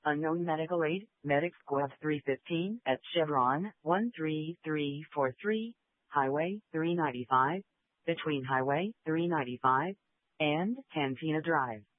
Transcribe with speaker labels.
Speaker 1: Unknown medical aid, Medic Squad 315 at Chevron 13343, Highway 395, between Highway 395 and Cantina Drive.